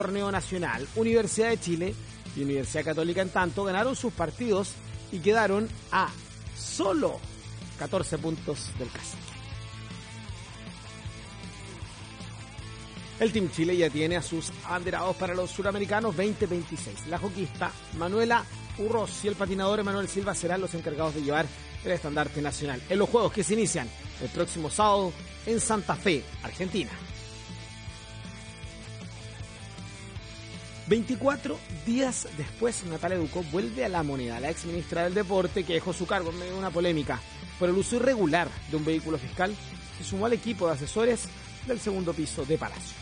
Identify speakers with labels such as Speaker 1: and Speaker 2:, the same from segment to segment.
Speaker 1: Torneo nacional. Universidad de Chile y Universidad Católica, en tanto, ganaron sus partidos y quedaron a solo 14 puntos del caso. El Team Chile ya tiene a sus abanderados para los suramericanos 2026. La hoquista Manuela Urros y el patinador Emanuel Silva serán los encargados de llevar el estandarte nacional en los juegos que se inician el próximo sábado en Santa Fe, Argentina. 24 días después, Natalia Ducó vuelve a la moneda. La ex ministra del Deporte, que dejó su cargo en medio de una polémica por el uso irregular de un vehículo fiscal, se sumó al equipo de asesores del segundo piso de Palacio.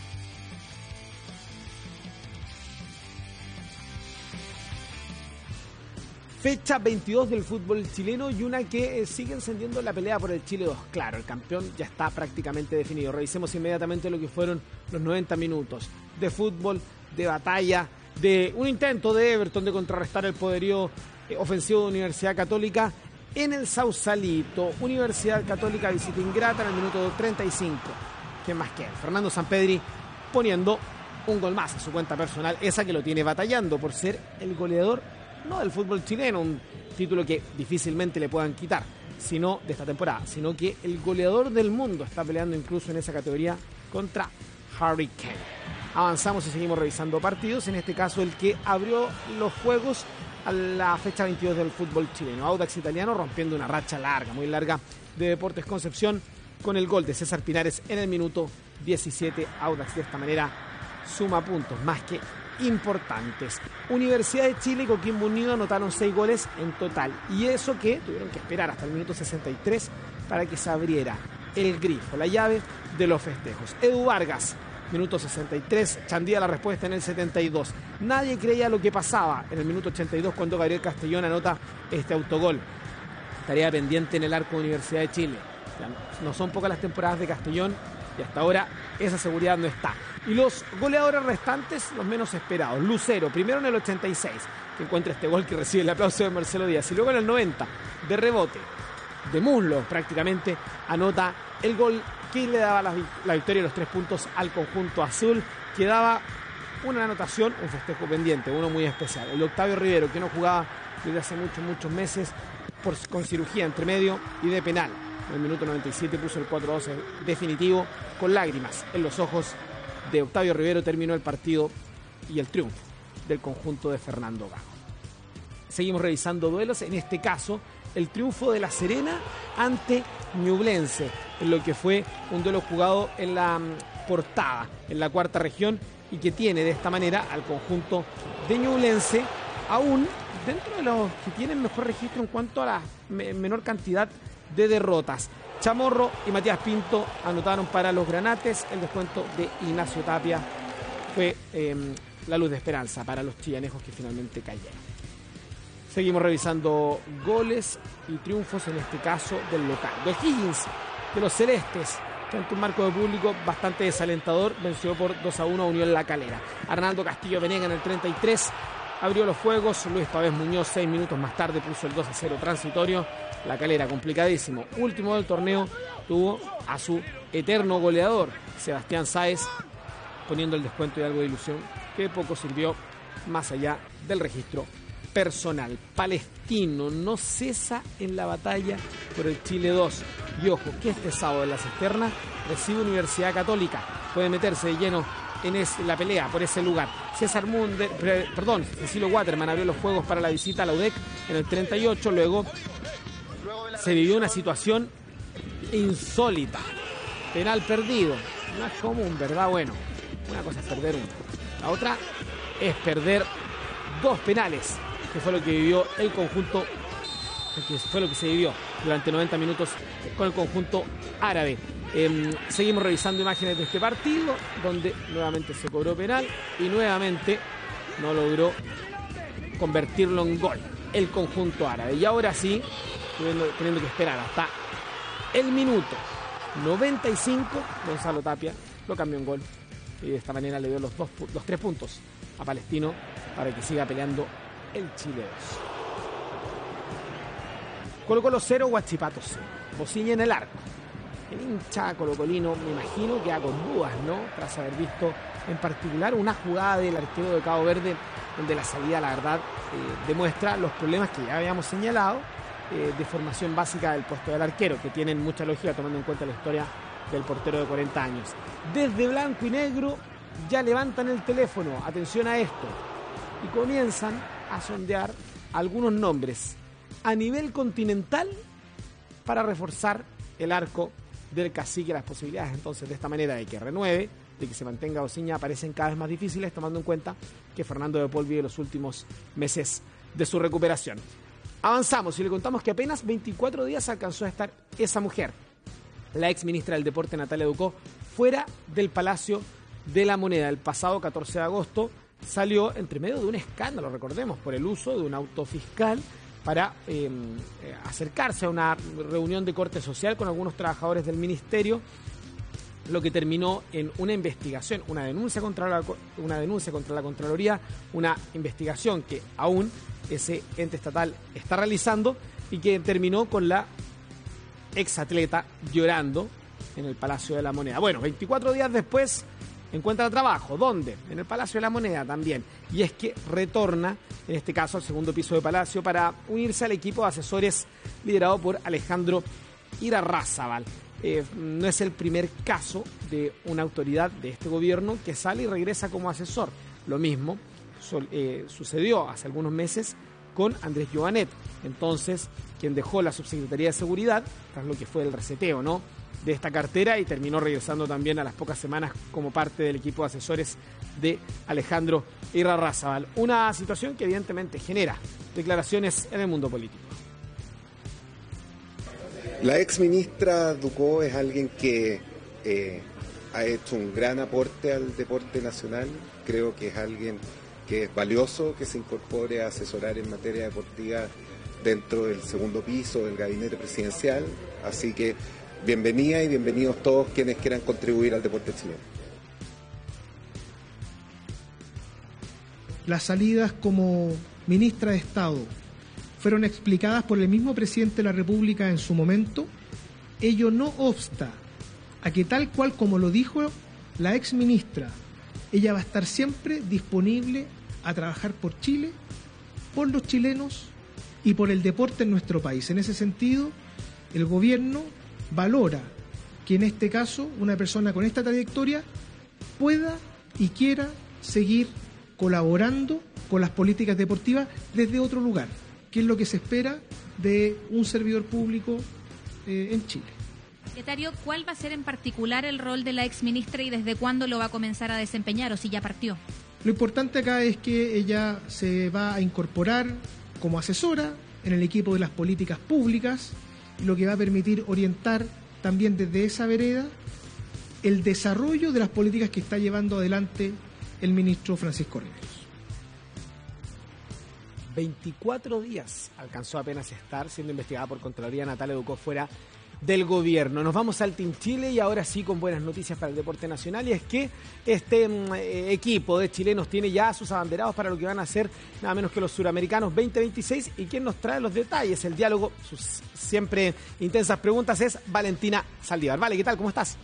Speaker 1: Fecha 22 del fútbol chileno y una que sigue encendiendo la pelea por el Chile 2. Claro, el campeón ya está prácticamente definido. Revisemos inmediatamente lo que fueron los 90 minutos de fútbol, de batalla, de un intento de Everton de contrarrestar el poderío ofensivo de Universidad Católica en el Sausalito. Universidad Católica visita ingrata en el minuto 35. ¿Quién más queda? Fernando Sampedri poniendo un gol más a su cuenta personal, esa que lo tiene batallando por ser el goleador no del fútbol chileno, un título que difícilmente le puedan quitar, sino de esta temporada, sino que el goleador del mundo está peleando incluso en esa categoría contra Harry Kane. Avanzamos y seguimos revisando partidos, en este caso el que abrió los juegos a la fecha 22 del fútbol chileno. Audax Italiano rompiendo una racha larga, muy larga, de Deportes Concepción con el gol de César Pinares en el minuto 17. Audax de esta manera suma puntos más que importantes. Universidad de Chile y Coquimbo Unido anotaron 6 goles en total, y eso que tuvieron que esperar hasta el minuto 63 para que se abriera el grifo, la llave de los festejos. Edu Vargas, minuto 63, Chandía la respuesta en el 72. Nadie creía lo que pasaba en el minuto 82 cuando Gabriel Castellón anota este autogol. Tarea pendiente en el arco de Universidad de Chile. No son pocas las temporadas de Castellón y hasta ahora esa seguridad no está. Y los goleadores restantes, los menos esperados. Lucero, primero en el 86, que encuentra este gol que recibe el aplauso de Marcelo Díaz. Y luego en el 90, de rebote, de muslo prácticamente, anota el gol que le daba la victoria y los 3 puntos al conjunto azul. Quedaba una anotación, un festejo pendiente, uno muy especial. El de Octavio Rivero, que no jugaba desde hace muchos meses con cirugía entre medio y de penal. En el minuto 97 puso el 4-2 definitivo, con lágrimas en los ojos de Octavio Rivero. Terminó el partido y el triunfo del conjunto de Fernando Gago. Seguimos revisando duelos, en este caso el triunfo de La Serena ante Ñublense, en lo que fue un duelo jugado en la Portada, en la cuarta región, y que tiene de esta manera al conjunto de Ñublense aún dentro de los que tienen mejor registro en cuanto a la menor cantidad de derrotas. Chamorro y Matías Pinto anotaron para los granates. El descuento de Ignacio Tapia fue la luz de esperanza para los chillanejos, que finalmente cayeron. Seguimos revisando goles y triunfos, en este caso del local. De O'Higgins, de los celestes, que ante un marco de público bastante desalentador, venció por 2-1 a Unión La Calera. Arnaldo Castillo Venega en el 33 abrió los fuegos. Luis Pavés Muñoz 6 minutos más tarde puso el 2-0 transitorio. La Calera, complicadísimo, último del torneo, tuvo a su eterno goleador Sebastián Sáez poniendo el descuento y algo de ilusión que poco sirvió más allá del registro personal. Palestino no cesa en la batalla por el Chile 2. Y ojo, que este sábado en la Cisterna recibe Universidad Católica. Puede meterse de lleno en la pelea por ese lugar. Cecilio Waterman abrió los juegos para la visita a la UDEC en el 38. Luego se vivió una situación insólita. Penal perdido. No es común, ¿verdad? Bueno, una cosa es perder uno. La otra es perder 2 penales, que fue lo que vivió el conjunto, que fue lo que se vivió durante 90 minutos con el conjunto árabe. Seguimos revisando imágenes de este partido, donde nuevamente se cobró penal y nuevamente no logró convertirlo en gol el conjunto árabe. Y ahora sí, teniendo que esperar hasta el minuto 95, Gonzalo Tapia lo cambió en gol y de esta manera le dio los 3 puntos a Palestino para que siga peleando el Chile 2. Colo-Colo 0, Huachipato 0. Bocilla en el arco. El hincha colocolino, me imagino, queda con dudas, ¿no? Tras haber visto en particular una jugada del arquero de Cabo Verde donde la salida, la verdad, demuestra los problemas que ya habíamos señalado de formación básica del puesto del arquero, que tienen mucha lógica tomando en cuenta la historia del portero de 40 años. Desde blanco y negro ya levantan el teléfono, atención a esto, y comienzan a sondear algunos nombres a nivel continental para reforzar el arco del Cacique. Las posibilidades entonces de esta manera de que renueve, de que se mantenga Osiña, aparecen cada vez más difíciles, tomando en cuenta que Fernando de Paul vive los últimos meses de su recuperación. Avanzamos y le contamos que apenas 24 días alcanzó a estar esa mujer, la ex ministra del Deporte Natalia Ducó, fuera del Palacio de la Moneda. El pasado 14 de agosto salió entre medio de un escándalo, recordemos, por el uso de un auto fiscal para acercarse a una reunión de corte social con algunos trabajadores del ministerio, lo que terminó en una investigación, una denuncia contra la Contraloría, una investigación que aún ese ente estatal está realizando y que terminó con la exatleta llorando en el Palacio de la Moneda. Bueno, 24 días después encuentra trabajo. ¿Dónde? En el Palacio de la Moneda también. Y es que retorna, en este caso, al segundo piso de Palacio para unirse al equipo de asesores liderado por Alejandro Irarrázaval. No es el primer caso de una autoridad de este gobierno que sale y regresa como asesor. Lo mismo sucedió hace algunos meses con Andrés Giovanet, entonces quien dejó la subsecretaría de Seguridad tras lo que fue el reseteo, ¿no?, de esta cartera, y terminó regresando también a las pocas semanas como parte del equipo de asesores de Alejandro Irarrázaval. Una situación que evidentemente genera declaraciones en el mundo político.
Speaker 2: La ex ministra Ducó es alguien que ha hecho un gran aporte al deporte nacional. Creo que es alguien que es valioso que se incorpore a asesorar en materia deportiva dentro del segundo piso del gabinete presidencial. Así que bienvenida y bienvenidos todos quienes quieran contribuir al deporte chileno.
Speaker 3: Las salidas como ministra de Estado fueron explicadas por el mismo presidente de la República en su momento. Ello no obsta a que, tal cual como lo dijo la ex ministra, ella va a estar siempre disponible a trabajar por Chile, por los chilenos y por el deporte en nuestro país. En ese sentido, el gobierno valora que en este caso una persona con esta trayectoria pueda y quiera seguir colaborando con las políticas deportivas desde otro lugar, que es lo que se espera de un servidor público en Chile.
Speaker 4: Secretario, ¿cuál va a ser en particular el rol de la exministra y desde cuándo lo va a comenzar a desempeñar, o si ya partió?
Speaker 3: Lo importante acá es que ella se va a incorporar como asesora en el equipo de las políticas públicas, lo que va a permitir orientar también desde esa vereda el desarrollo de las políticas que está llevando adelante el ministro Francisco Riveros.
Speaker 1: 24 días alcanzó apenas a estar siendo investigada por Contraloría Natalia Ducó fuera del gobierno. Nos vamos al Team Chile y ahora sí con buenas noticias para el deporte nacional, y es que este equipo de chilenos tiene ya sus abanderados para lo que van a ser nada menos que los Suramericanos 2026, y quien nos trae los detalles, el diálogo, sus siempre intensas preguntas, es Valentina Saldívar. Vale, ¿qué tal? ¿Cómo estás?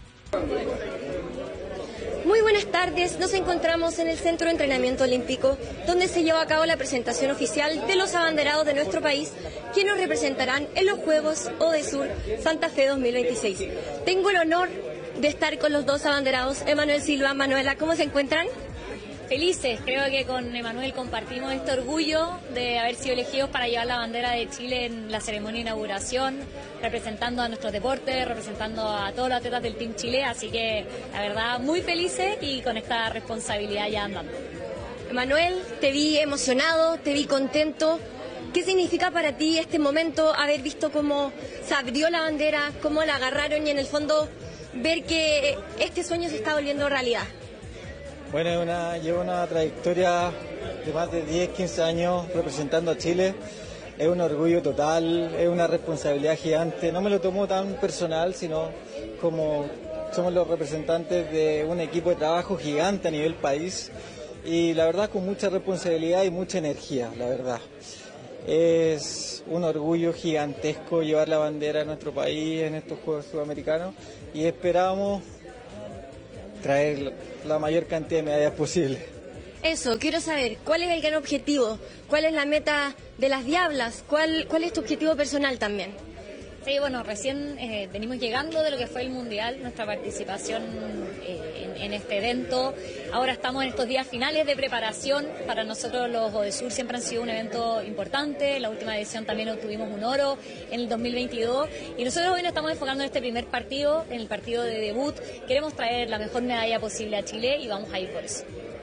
Speaker 5: Muy buenas tardes, nos encontramos en el Centro de Entrenamiento Olímpico, donde se lleva a cabo la presentación oficial de los abanderados de nuestro país, quienes nos representarán en los Juegos ODESUR Santa Fe 2026. Tengo el honor de estar con los dos abanderados, Emanuel Silva, Manuela, ¿cómo se encuentran?
Speaker 6: Felices, creo que con Emanuel compartimos este orgullo de haber sido elegidos para llevar la bandera de Chile en la ceremonia de inauguración, representando a nuestros deportes, representando a todos los atletas del Team Chile, así que la verdad muy felices y con esta responsabilidad ya andando.
Speaker 5: Emanuel, te vi emocionado, te vi contento. ¿Qué significa para ti este momento, haber visto cómo se abrió la bandera, cómo la agarraron y en el fondo ver que este sueño se está volviendo realidad?
Speaker 7: Bueno, llevo una trayectoria de más de 10, 15 años representando a Chile. Es un orgullo total, es una responsabilidad gigante. No me lo tomo tan personal, sino como somos los representantes de un equipo de trabajo gigante a nivel país. Y la verdad con mucha responsabilidad y mucha energía, la verdad. Es un orgullo gigantesco llevar la bandera de nuestro país en estos Juegos Sudamericanos y esperamos traer la mayor cantidad de medallas posible.
Speaker 5: Eso, quiero saber, ¿cuál es el gran objetivo? ¿Cuál es la meta de las Diablas? ¿Cuál es tu objetivo personal también?
Speaker 6: Sí, bueno, recién venimos llegando de lo que fue el Mundial, nuestra participación en este evento. Ahora estamos en estos días finales de preparación. Para nosotros los ODESUR siempre han sido un evento importante. La última edición también obtuvimos un oro en el 2022. Y nosotros hoy nos estamos enfocando en este primer partido, en el partido de debut. Queremos traer la mejor medalla posible a Chile y vamos a ir por eso.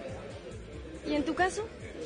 Speaker 5: ¿Y en tu caso?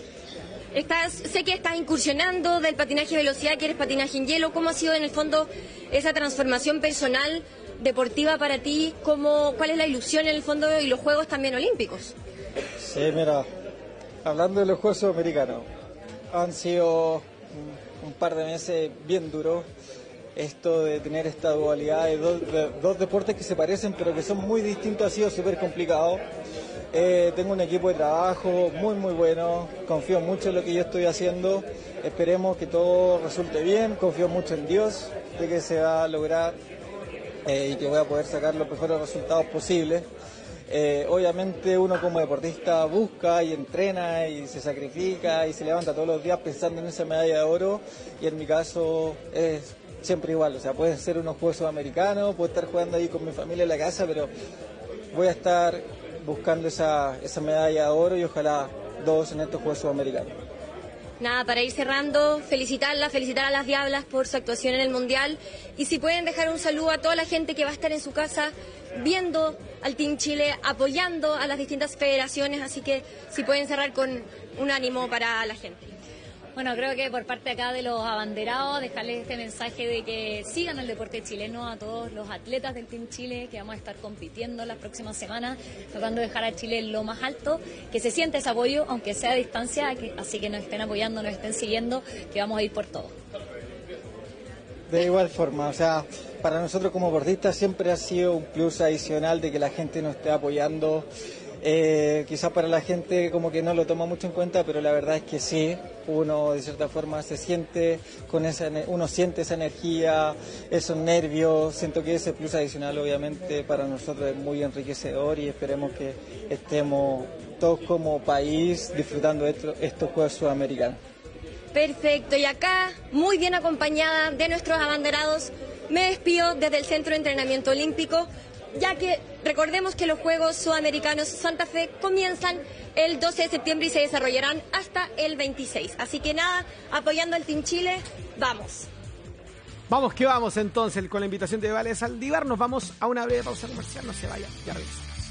Speaker 5: Sé que estás incursionando del patinaje de velocidad, que eres patinaje en hielo. ¿Cómo ha sido en el fondo esa transformación personal, deportiva para ti? ¿Cuál es la ilusión en el fondo y los Juegos también olímpicos?
Speaker 7: Sí, mira, hablando de los Juegos Sudamericanos, han sido un par de meses bien duros. Esto de tener esta dualidad de dos deportes que se parecen pero que son muy distintos ha sido súper complicado. Tengo un equipo de trabajo muy bueno, confío mucho en lo que yo estoy haciendo, esperemos que todo resulte bien, confío mucho en Dios de que se va a lograr y que voy a poder sacar los mejores resultados posibles. Obviamente uno como deportista busca y entrena y se sacrifica y se levanta todos los días pensando en esa medalla de oro, y en mi caso es siempre igual, o sea, pueden ser unos Juegos Sudamericanos, puedo estar jugando ahí con mi familia en la casa, pero voy a estar buscando esa medalla de oro y ojalá dos en estos Juegos Sudamericanos.
Speaker 5: Nada, para ir cerrando, felicitar a las Diablas por su actuación en el Mundial, y si pueden dejar un saludo a toda la gente que va a estar en su casa viendo al Team Chile, apoyando a las distintas federaciones, así que si pueden cerrar con un ánimo para la gente.
Speaker 6: Bueno, creo que por parte acá de los abanderados, dejarles este mensaje de que sigan el deporte chileno, a todos los atletas del Team Chile, que vamos a estar compitiendo las próximas semanas, tratando de dejar a Chile en lo más alto, que se siente ese apoyo, aunque sea a distancia, así que nos estén apoyando, nos estén siguiendo, que vamos a ir por todo.
Speaker 7: De igual forma, o sea, para nosotros como deportistas siempre ha sido un plus adicional de que la gente nos esté apoyando. Quizás para la gente como que no lo toma mucho en cuenta, pero la verdad es que sí, uno de cierta forma se siente uno siente esa energía, esos nervios. Siento que ese plus adicional obviamente para nosotros es muy enriquecedor, y esperemos que estemos todos como país disfrutando de estos Juegos Sudamericanos.
Speaker 5: Perfecto, y acá, muy bien acompañada de nuestros abanderados, me despido desde el Centro de Entrenamiento Olímpico, ya que recordemos que los Juegos Sudamericanos Santa Fe comienzan el 12 de septiembre y se desarrollarán hasta el 26. Así que nada, apoyando al Team Chile, vamos.
Speaker 1: Vamos que vamos entonces, con la invitación de Vale Saldívar. Nos vamos a una breve pausa comercial, no se vaya, ya regresamos.